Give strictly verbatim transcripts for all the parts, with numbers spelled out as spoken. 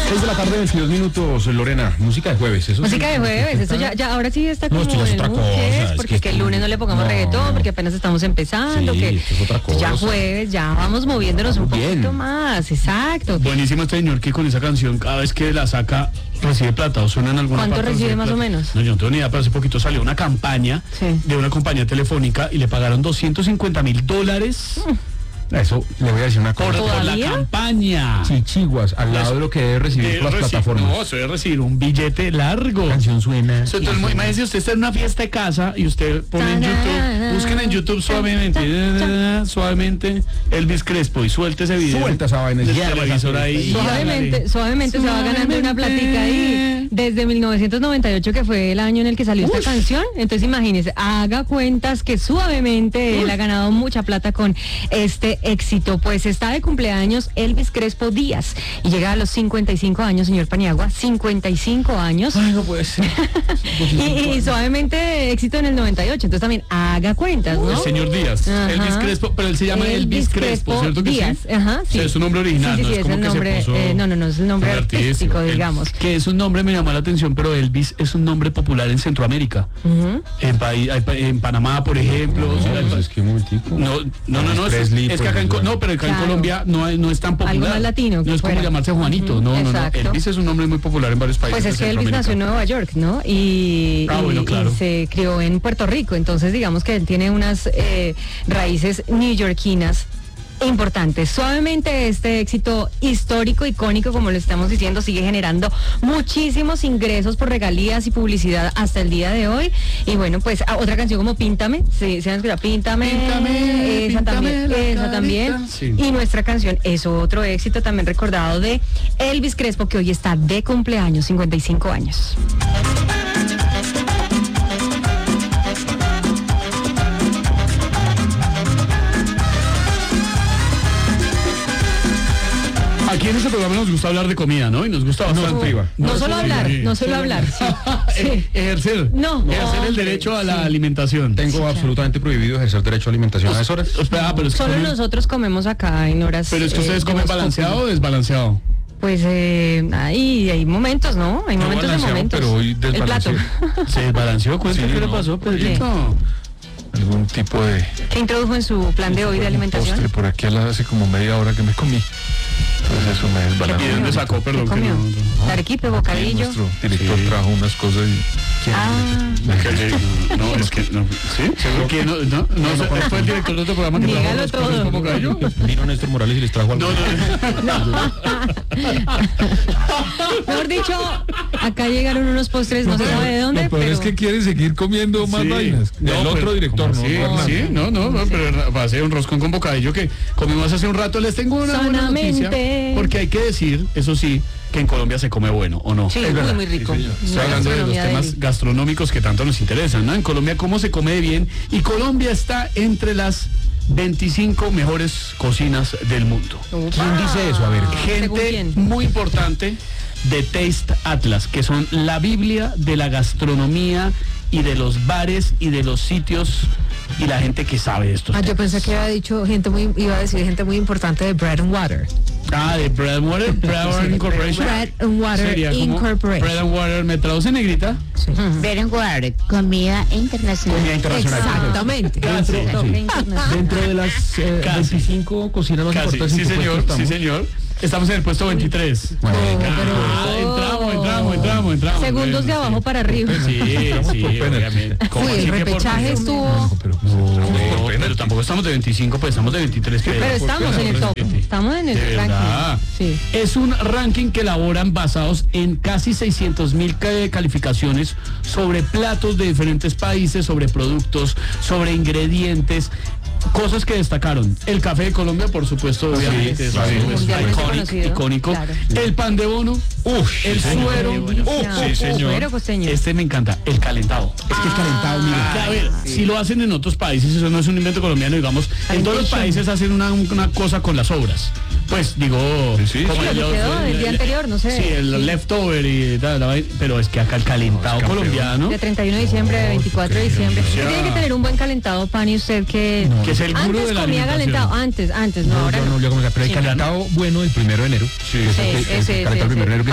seis de la tarde, veintidós minutos, Lorena. Música de jueves, eso Música sí, de jueves, eso ya, ya ahora sí está como No, esto ya es en el otra mood cosa, que es, es porque que que el esto- lunes no le pongamos no, reggaetón, no. porque apenas estamos empezando, Sí, que esto es otra cosa. ya jueves, ya vamos moviéndonos un Bien. poquito más, exacto. Buenísimo este señor que con esa canción cada vez que la saca recibe plata o suena en alguna ¿Cuánto parte, recibe más plata. o menos? No, yo no tengo ni idea, pero hace poquito salió una campaña Sí. de una compañía telefónica y le pagaron doscientos cincuenta mil dólares Eso, le voy a decir una por, cosa. por la ¿Todavía? campaña. Chichiguas, al lado de lo que debe recibir Debe por las reci- plataformas. No, eso debe recibir un billete largo. La canción suena. So, entonces, muy- imagínese, usted está en una fiesta de casa y usted pone en YouTube, busquen en YouTube suavemente, eh, suavemente Elvis Crespo y suelte ese video. Suelta esa vaina. Del Ya, televisor ahí. Suavemente, Hágale. suavemente se va ganando una platica ahí desde mil novecientos noventa y ocho, que fue el año en el que salió esta canción. Entonces imagínese, haga cuentas que suavemente él ha ganado mucha plata con este éxito. Pues está de cumpleaños Elvis Crespo Díaz y llega a los cincuenta y cinco años, señor Paniagua, cincuenta y cinco años. Ay, no puede ser. y, y suavemente éxito en el noventa y ocho. Entonces también haga cuentas, ¿no? El señor Díaz, Ajá. Elvis Crespo, pero él se llama Elvis, Elvis Crespo, Crespo ¿cierto que Díaz, sí? ajá, O sea, sí. es su nombre original, Sí, sí, no sí, es es como el que nombre, se puso eh, no, no, no, es el nombre artístico, El- digamos. que es un nombre, me llamó la atención, pero Elvis es un nombre popular en Centroamérica. Ujú. En, paí- hay pa- en Panamá, por ejemplo. o sea, hay No, pa- pues es que un momentico. No, no, no, no, es, Presley, es que acá en, pues, Co- no, pero acá en Claro. Colombia no, es- no es tan popular. Algo más latino que No es como fuera. llamarse Juanito, Ujú, no, no, no. exacto. Elvis es un nombre muy popular en varios países. Pues es de que Elvis nació en Centroamérica. Nueva York, ¿no? Y, Ah, y- bueno, claro. y se crió en Puerto Rico, entonces digamos que él tiene unas eh, raíces neoyorquinas importantes. Suavemente este éxito histórico, icónico, como lo estamos diciendo, sigue generando muchísimos ingresos por regalías y publicidad hasta el día de hoy. Y bueno, pues ah, otra canción como Píntame, sí, se llama Píntame, Píntame, esa píntame también, la esa carita. también. Sí. Y nuestra canción es otro éxito también recordado de Elvis Crespo, que hoy está de cumpleaños, cincuenta y cinco años. Aquí en este programa nos gusta hablar de comida, ¿no? Y nos gusta bastante. en priva. No, solo es- hablar, sí. no solo hablar. Sí. Sí. Ejercer. No. Ejercer el Hombre, derecho a la sí. alimentación. Tengo absolutamente prohibido ejercer derecho a alimentación a esas horas. Espera, pero es que Solo comen- nosotros comemos acá en horas. pero es que eh, ustedes de comen Voz balanceado o Populi. desbalanceado. Pues eh, hay, hay momentos, ¿no? Hay No momentos de balanceado, momentos. pero hoy El plato. desbalanceado. ¿Se desbalanceó? Cuenta Sí, qué le no. pasó, ¿Por qué? Pedrito. Algún tipo de ¿Qué introdujo en su plan de hoy de un alimentación? postre por aquí a la- hace como media hora que me comí. Entonces eso me ¿Y desbalanceó. de dónde sacó? ¿Qué Perdón, que comió? no. no. Arequipe, Aquí bocadillo. nuestro director Sí. trajo unas cosas y... Ah, Que- No, es que no. ¿Sí? ¿Seguro que no? No, no, sé, fue el director de otro programa que trajo Dígalo unas cosas todo. como gallo. Vino Néstor Morales y les trajo algo. No, no, mejor dicho, acá llegaron unos postres, no se sabe de dónde, Lo peor pero... es que quieren seguir comiendo más Sí. vainas. No, Del pero- otro director, ¿no? Sí, Hernán. sí, no, no, no, pero va a ser un roscón con bocadillo que comimos hace un rato. Les tengo una buena noticia, Sanamente. porque hay que decir, eso sí, que en Colombia se come bueno, ¿o no? Sí, Es muy, verdad. muy rico. Sí, señor. Estoy hablando de los gastronomía temas deli. gastronómicos que tanto nos interesan, ¿no? En Colombia, ¿cómo se come bien? Y Colombia está entre las veinticinco mejores cocinas del mundo. Upa. ¿Quién dice eso? A ver. ¿Según Gente quién? muy importante de Taste Atlas, que son la Biblia de la gastronomía y de los bares y de los sitios y la gente que sabe esto. Ah, yo pensé que había dicho gente muy, iba a decir gente muy importante de Bread and Water. Ah, de Bread and Water, Bread and Water Incorporation. Bread and Water Sería como Incorporation. Bread and Water, ¿me traduce, negrita? Bread and Water, comida internacional. Comida internacional. Exactamente. Casi. Toque internacional. Dentro de las eh, Casi. veinticinco cocinas más Casi, importantes. sí ¿en qué señor, puesto sí estamos? señor. Estamos en el puesto veintitrés. Bueno, Ah, entramos, entramos, entramos, entramos. Segundos de Bueno, abajo sí. para arriba. Sí, sí, obviamente. ¿Cómo Uy, así el que por repechaje penal? estuvo... Pero, No, pero tampoco estamos de veinticinco, pues estamos de veintitrés. Pero estamos en el top. Estamos en el De verdad. ranking. Sí. Es un ranking que elaboran basados en casi seiscientos mil calificaciones sobre platos de diferentes países, sobre productos, sobre ingredientes, cosas que destacaron. El café de Colombia, por supuesto, obviamente, es, sí, es mundialmente iconic- conocido. icónico. Claro. El pan de bono, Uf, el sí, señor. suero, Uf, sí, señor. Suero costeño. Este me encanta, el calentado. Es que el calentado, mira. Que, a ver, si lo hacen en otros países, eso no es un invento colombiano, digamos. En todos los países hacen una, una cosa con las sobras. Pues digo, sí. como Sí, lo que quedó del día anterior, no sé. Sí, el Sí. leftover y tal, la vaina, pero es que acá el calentado campeón. colombiano, De treinta y uno de diciembre, de veinticuatro de diciembre. Ya. Tiene que tener un buen calentado, pan, y usted que... que es el gurú Antes de la comía alimentación. calentado, antes, antes, no, No, ahora yo no. no, yo como que, pero el Sí. calentado bueno del primero de enero. Sí, Sí, ese, el ese, calentado del primero de enero, que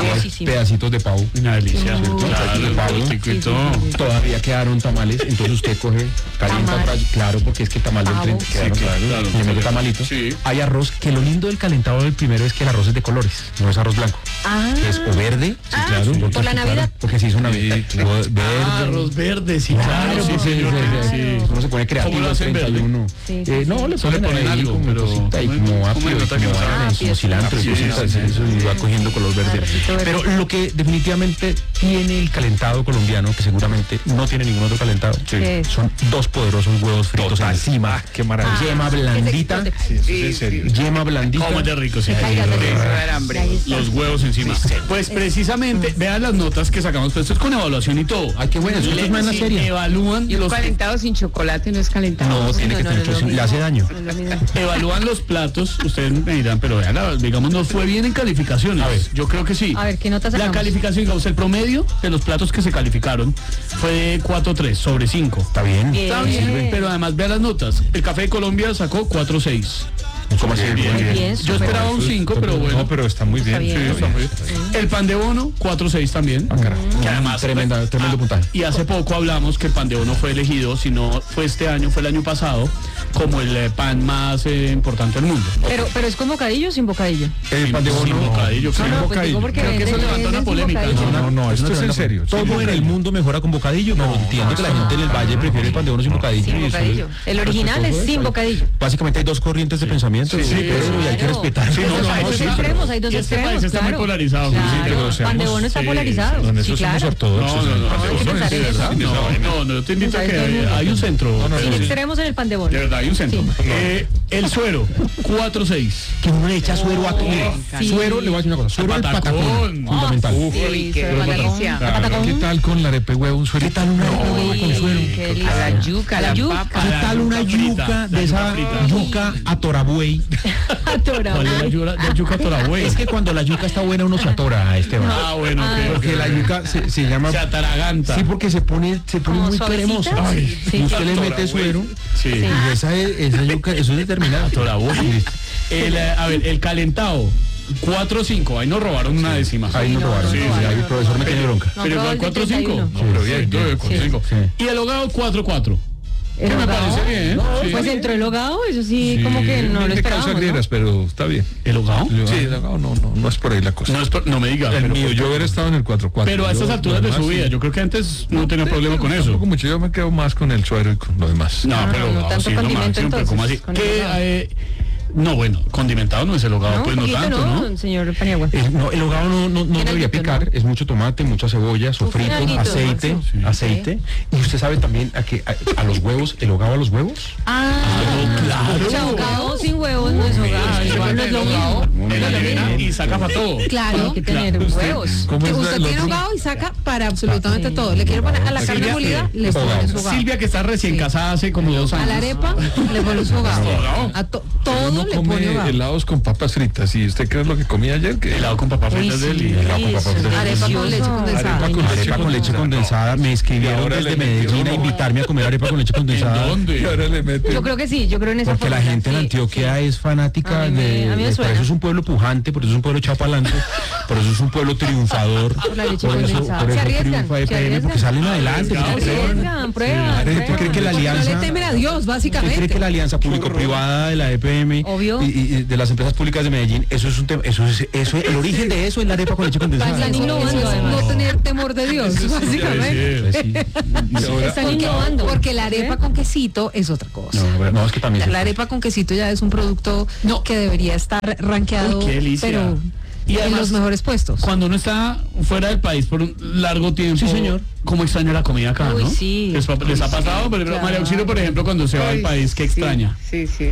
Deliciosísimo. pedacitos de pavo. Una delicia. Uy, Claro, sí, el sí, cortico y sí, todo. sí, sí. Todavía quedaron tamales, entonces usted coge, calienta Tamal. otra, claro, porque es que el tamal del Pavo. tren quedaron, Sí, claro. le mete tamalito. Sí. Hay arroz, que lo lindo del calentado del primero es que el arroz es de colores, no es arroz blanco. Ah. Que es o verde, sí, claro, porque, por la claro, Navidad. porque se hizo Navidad, claro. o verde. Ah, arroz verde, sí, claro, sí, sí, señor. sí, sí, sí. Uno se pone creativo ¿Cómo lo el hacen treinta y uno. Sí, sí, Eh, sí. no, le Solo le ponen ponen ahí algo, como pero cosita y ¿cómo- como cómo apio, se nota y que como no saben bananas, eso? como cilantro y Sí, cositas, sí, eso, y va cogiendo color verde. Arrocito verde. Pero lo que definitivamente tiene el calentado colombiano, que seguramente no tiene ningún otro calentado, ¿Qué es? son dos poderosos huevos fritos encima. Qué maravilla. Yema blandita, Ese- Sí, eso es en serio. yema blandita. ¿Cómo es de rico? Sí. Caiga, Sí. caiga. Ahí está. Los huevos encima. Pues precisamente, vean las notas que sacamos, pues esto es con evaluación y todo. Ay, qué bueno, eso es más en la Sí, serie. Evalúan Y un los, calentado sin chocolate no es calentado. No, tiene No, que no, tener no, no, chocolate, le no, hace daño. no es lo mismo. evalúan los platos, ustedes me dirán, pero vean, la- digamos, nos fue bien en calificaciones. A ver. Yo creo que sí. A ver, ¿qué notas La sacamos? calificación, digamos, el promedio de los platos que se calificaron fue de cuatro punto tres sobre cinco. Está bien. Bien. Está bien, pero además vean las notas. El Café de Colombia sacó cuatro punto seis. ¿Cómo así? Bien, Muy bien, Yo súper. esperaba un cinco, pero bueno. No, pero está muy bien. Está bien. Sí, Está muy bien. El pan de bono, cuatro punto seis también. Que además, Tremenda, tremendo ah, puntaje. Y hace poco hablamos que el pan de bono fue elegido, si no fue este año, fue el año pasado, como el eh, pan más eh, importante del mundo. Pero, pero es con bocadillo o sin bocadillo. El pan de Sin bono. bocadillo, No, sin no, pues bocadillo. digo porque Creo que eso venden- levantó una venden sin polémica. bocadillo. No, no, no, esto es en serio. Todo en el mundo mejora con bocadillo, pero entiendo que la gente en el valle prefiere el pan de bono sin bocadillo. Sin y eso bocadillo. es- El original es sin bocadillo. Básicamente hay dos corrientes de pensamiento, Sí, sí, pero y hay que claro. respetar. Sí, no, Hay no, dos sí, extremos, hay dos y este extremos, país está muy claro. polarizado. Claro, sí, pero pan de seamos- bono está sí, polarizado. En Sí, eso somos claro. ortodoxos. No, no, no, No, hay que no, pensar en eso. no, no, no, yo te invito a que Pensar en todo el hay, hay un centro. No, no, Sin no, sí. extremos en el pan de bono. De verdad, hay un centro. Sí. Eh, el suero, cuatro punto seis. Que uno le echa suero a todo. Sí. Suero, le voy a decir una cosa, suero al patacón. patacón, fundamental. Uf, Uy, qué Suero al patacón. delicia. Al patacón. ¿Qué tal con la arepa y huevo? Un suero. ¿Qué tal una arepa de huevo con Uy, suero? qué delicia. A la yuca, a la yuca. papa. ¿Qué la tal una yuca frita, yuca la de esa yuca frita. yuca a torabuey? Atorado. ¿Cuál es la yuca, la yuca torabuey? Es que cuando la yuca está buena uno se atora, Esteban. Ah, bueno, Ah. ok, Porque ok. la yuca se, se llama... Se ataraganta. Sí, porque se pone, se pone ¿Como muy suavecita? cremosa. Ay, sí. Y usted le Tora, mete güey. suero. Sí. Y esa, es- esa yuca, eso es determinante. Torabuey. El, eh, a ver, el calentado, cuatro punto cinco. Ahí nos robaron una décima. Ahí nos no, robaron. no, Sí, no, sí, ahí no, el profesor me tiene bronca. No, Pero probó igual el del cuatro punto cinco. treinta y uno. Pero bien, Sí, cuatro punto cinco. sí. Y el hogado cuatro punto cuatro. ¿El Que me hogado? parece bien. Sí. Pues entró el hogado, eso sí, como que no lo de causas esperábamos, ¿no? grieras, pero está bien. ¿El hogado? Sí, el hogado no, no, no es por ahí la cosa. No, es por- no me diga. el pero, mío, yo hubiera estado en el cuatro cuatro. pero a estas Yo, alturas lo de su demás, vida, sí. yo creo que antes no tenía problema con eso. Tampoco mucho, yo me quedo más con el suero y con lo demás. No, No, pero no, no hogado tanto sí es lo condimento, máximo, pero ¿cómo así? entonces, con el ¿Qué, hogado. eh, no, bueno, condimentado no es el hogado, No, pues un no poquito tanto, no, ¿no? señor Paniagua. El, no, el hogado no, no, no Tiene debería alito, picar, ¿no? es mucho tomate, mucha cebolla, sofrito, finalito, aceite, Maxi. Sí. aceite. Y usted sabe también a que a, a los huevos, el hogado a los huevos. Ah, claro. O sea, hogado sin huevos no es hogado, Ah, igual no es lo mismo. En la nevera y saca para todo. Claro. Hay que tener huevos. ¿Cómo Que es usted el tiene otro? hogado y saca para absolutamente Sí. todo. Le quiere poner a la carne Silvia, molida, eh, le pone su hogado. Silvia, que está recién Sí. casada hace como dos años. A la arepa le pone su hogado. Hogado. A to- todo Uno le pone come hogado. helados con papas fritas. ¿Y usted qué es lo que comía ayer? Que Helado con papas Uy, fritas sí, del y helado con papas fritas. Arepa con leche condensada. Arepa con Arepa con leche condensada, me escribieron ahora desde le metió Medellín a uno. invitarme a comer arepa con leche ¿En condensada. y dónde? ahora le mete. Yo creo que sí, yo creo en esa Porque la fórmula, gente en sí, Antioquia sí. es fanática A mí me- de, a mí me por suena. eso es un pueblo pujante, por eso es un pueblo echado para adelante, por eso es un pueblo triunfador, Por la leche por eso, condensada. por Se eso arriesgan, triunfa se E P M, porque arriesgan. salen adelante. Arriesgados, porque sí. creen- Arriesgan, prueban, ¿Usted prueban. cree que la No alianza, le temen a Dios, ¿usted cree básicamente. que la alianza público-privada de la E P M Obvio. y, y- y de las empresas públicas de Medellín, eso es un tema, eso es, eso es- el origen de eso es la arepa con leche condensada? Están Eso- innovando, eso es además. no tener temor de Dios, Eso sí básicamente. debe ser. Pues sí. Ahora- Están innovando. Porque la arepa con quesito es otra cosa. No, pero no, es que también La, se- la arepa con quesito ya es un producto que debería estar rankeado, Uy, qué delicia. pero Y en además, los mejores puestos. Cuando uno está fuera del país por un largo tiempo, Sí, señor. ¿cómo extraña la comida acá, Uy, no? sí. ¿Les, pa- les ha pasado? Pero claro. María Auxilio, por ejemplo, cuando se va del Ay, país, ¿qué sí, extraña? Sí, sí.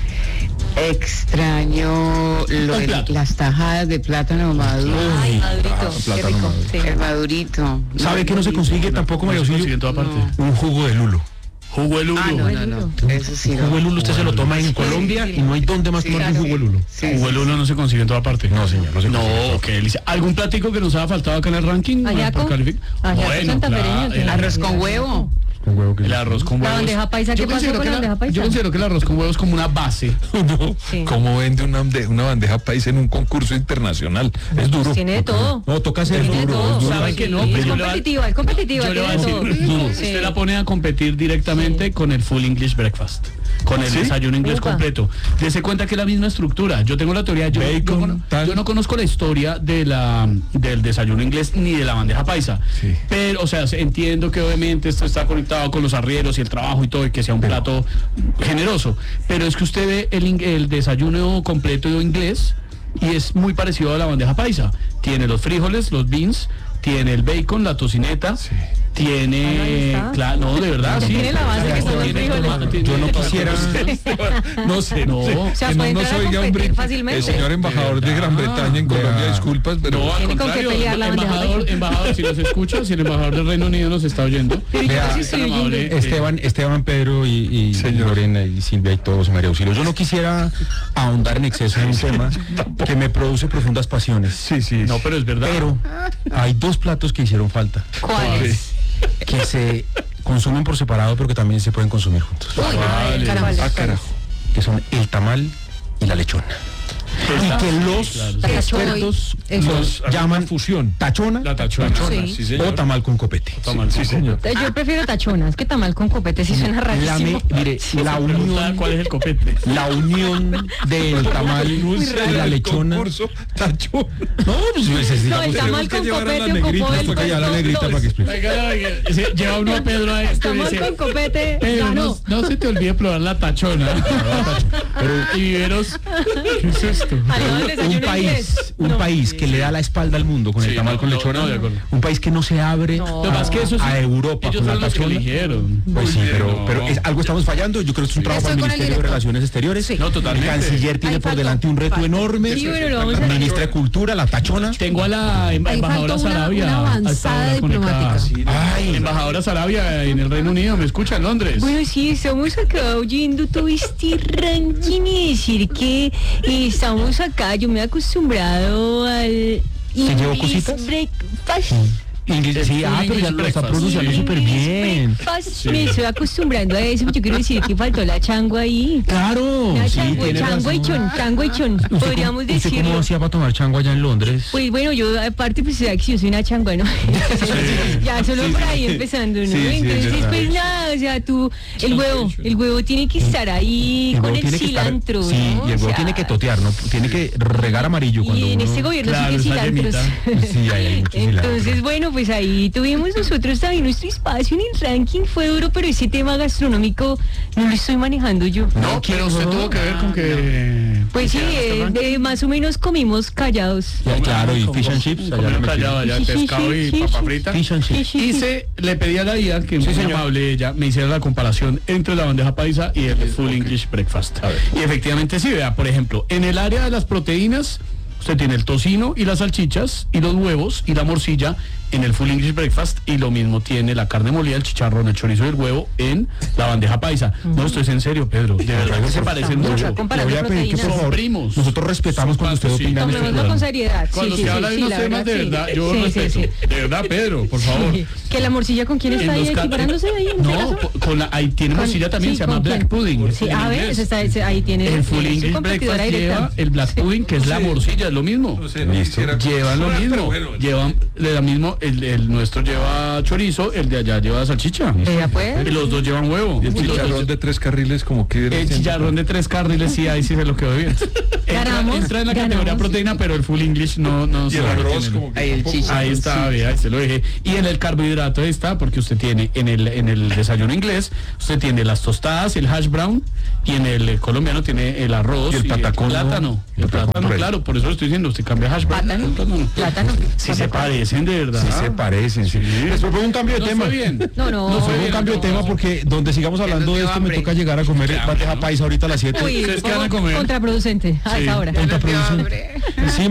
Extraño lo Un de plato. las tajadas de plátano maduro. Ay, madurito, qué plátano rico. maduro. Sí. El madurito. ¿Sabe que no se consigue tampoco, María No se Auxilio? consigue en toda parte. Un jugo de lulo. Jugo de lulo. Ah, no, no, no. Eso sí. Un no. jugo de lulo usted se lo toma en Colombia y no hay dónde más Sí, tomar que un claro. jugo de lulo. Sí, Jugo de sí, lulo no se consigue en toda parte. No, señor, no se consigue. No, qué delicia. ¿Algún platico que nos haya faltado acá en el ranking? Ajiaco. Por calific- Ajiaco santafereño, claro, tiene el Arroz con huevo. con huevo. Que El arroz con La huevos. bandeja paisa, ¿qué Yo pasó considero con que la la- bandeja paisa? Yo considero que el arroz con huevos es como una base. No, Sí. ¿cómo vende una, bande- una bandeja paisa en un concurso internacional? Es duro. Tiene de todo. No, toca hacer Tiene de duro. todo. es duro. ¿Sabe que no? Sí, Pues es yo le voy a- competitiva, es competitiva, Yo le voy a tiene decir, de todo. duro. Sí. Usted la pone a competir directamente con el full English breakfast, con el desayuno inglés Upa. completo. Dese cuenta que es la misma estructura. Yo tengo la teoría, yo, yo Bacon, cono- tal. yo no conozco la historia de la del desayuno inglés ni de la bandeja paisa. Sí. Pero, o sea, entiendo que obviamente esto está conectado con los arrieros y el trabajo y todo, y que sea un plato generoso. Pero es que usted ve el, in- el desayuno completo inglés y es muy parecido a la bandeja paisa. Tiene los frijoles, los beans, tiene el bacon, la tocineta, Sí. Ah, no, ahí tiene, está. claro, no, de verdad, sí. Tiene la base que son los Tiene frijoles. tomate, tiene- Yo no quisiera. No sé, no sé. No. O sea, Que no puede nos entrar a oiga un competir brin- fácilmente. El señor embajador de, De Gran verdad. Bretaña en Colombia, Vea. disculpas, pero No, al Tiene con qué contrario, pelear la bandeja embajador, paisa. embajador, si nos escucha, si el embajador del Reino Unido nos está oyendo. Pero yo Vea, casi estoy tan oyendo. amable. Esteban, Esteban, Pedro y, y Señor. Lorena y Silvia y todos, María Auxilio. Yo no quisiera ahondar en exceso en un tema que me produce profundas pasiones. sí, sí. No, pero es verdad. Pero hay dos platos que hicieron falta, ¿Cuáles? que se consumen por separado, pero que también se pueden consumir juntos. Uy, ¿Cuáles? caramba. Ah, carajo. Que son el tamal y la lechona. Y que los Claro. expertos Eso. los llaman fusión. tachona La tachona. Sí. Sí, señor. o tamal con copete. Tamal, Sí, señor. Yo prefiero tachonas, que tamal con copete sí suena La rarísimo. me- mire, la Pregunta, unión, ¿cuál es el copete? la unión del tamal y la lechona. Concurso, tachón. No, pues, pues, es, No, el digamos, tamal que con llevar a la copete negrita, ocupó el toca llevar a la negrita puesto para que dos. explique. Oiga, oiga, ese- lleva uno a Pedro a esto y Tamal dice, con copete Pedro, ganó. no, no se te olvide probar la tachona. y viveros, ¿qué es esto? Al lado del desayuno un país, inglés. un No. país que le da la espalda al mundo con Sí, el tamal no, con no, lechona, no, de acuerdo. un país que no se abre No. Lo que pasa es que eso sí, a Europa ellos con la son los que tachona. eligieron. Pues sí, pero, No. pero es- algo estamos fallando. Yo creo que es un trabajo para Estoy el con el Ministerio de director. Relaciones Exteriores. Sí. No, totalmente. El canciller tiene Ahí por faltó, delante un reto falta. enorme. Sí, bueno, lo vamos a Ministra de Cultura, la tachona. Tengo a la em- Ahí embajadora faltó una- Sarabia. una avanzada a esta hora conectada. diplomática. Ay, Embajadora Sarabia en el Reino Unido, ¿me escucha en Londres? Bueno, sí, estamos acá oyendo todo este ranking y decir que eh, estamos acá, yo me he acostumbrado al llevó English cositas? breakfast. Inglés, sí, ah, pero ya lo está breakfast, pronunciando sí. súper bien. Breakfast, me estoy acostumbrando a eso, yo quiero decir que faltó la changua ahí. Claro, La sí, changua, tiene changua y razón. chon, changua y chon, ¿Usted cómo- podríamos ¿Usted cómo decirlo. hacía para tomar chango allá en Londres? Pues bueno, yo aparte pues sabes que yo soy una changua, ¿no? Ya solo por ahí empezando, ¿no? Sí, sí, es Entonces verdad. pues nada, o sea, tú, el huevo, el huevo tiene que estar ahí El con huevo el tiene que estar- cilantro, sí, ¿no? y el O huevo sea, tiene que totear, ¿no? Tiene que regar amarillo cuando y en uno- este gobierno Claro, sí que esa cilantros. yemita. Sí, ahí hay mucho cilantro. Entonces, bueno, pues ahí tuvimos nosotros también nuestro espacio en el ranking, fue duro, pero ese tema gastronómico no lo estoy manejando yo. No, pero usted tuvo que ver con que... Pues sí, eh, eh, más o menos comimos callados. Ya, claro, y fish and chips. allá Allá le metí. callado, allá, Sí, sí, pescado sí, y sí, papa sí. frita. Fish and chips. Hice, le pedí a la I A que muy amable ella me hiciera la comparación entre la bandeja paisa y el full English breakfast. Y efectivamente sí, vea, por ejemplo, en el área de las proteínas, usted tiene el tocino y las salchichas y los huevos y la morcilla en el full English breakfast, y lo mismo tiene la carne molida, el chicharrón, el chorizo y el huevo en la bandeja paisa. No, esto es en serio, Pedro. De verdad que se parecen Mucho, mucho. Le comparando voy a pedir que por proteínas. favor, Primos. nosotros respetamos Son cuando usted partes, sí. opina en este Tomémoslo con programa. seriedad. Cuando sí, se sí, habla sí, de unos la temas de sí. verdad, yo Sí, sí, respeto. sí. De verdad, Pedro, por favor. Sí. Que la morcilla con quién está En ahí los ca- equiparándose ahí. ¿En qué No, caso? po- con la, ahí tiene Con- morcilla también, sí, se llama ¿con black quién? pudding. Sí, en a ver, inglés. ese está, ese- ahí tiene. El full tiene su English competidora breakfast directa. lleva el black pudding, que es la morcilla, es lo mismo. Llevan lo mismo. Llevan de la mismo, el, el nuestro lleva chorizo, el de allá lleva salchicha. Vea, pues. Y los dos llevan huevo. Y el Y los dos- chicharrón de tres carriles como que... el chicharrón de tres carriles, sí, ahí sí se lo quedó bien. Entra, Ganamos, entra en la categoría ganamos. proteína, pero el full English no, no Y se el lo arroz tiene. como que... Ahí el tampoco- chicharrón. Ahí está, vea, ahí se lo dejé. Y en el carbohidrato está, porque usted tiene en el en el desayuno inglés, usted tiene las tostadas, el hash brown, y en el eh, colombiano tiene el arroz Y el patacón, plátano. ¿no? El El patacón plátano, rey. claro, por eso lo estoy diciendo, usted cambia hash brown. Plátano. por plátano. Plátano. Sí se parecen, de verdad. Sí se parecen, sí. Les propongo un cambio de No tema. fue bien. No, no. No Les fue propongo bien, un cambio de no. tema porque donde sigamos hablando de dio esto me hambre. toca llegar a comer Claro, bandeja ¿no? paisa ahorita a las siete. Uy, ¿Ustedes qué van a un poco comer? contraproducente a Sí. esa hora. Contraproducente. Sí,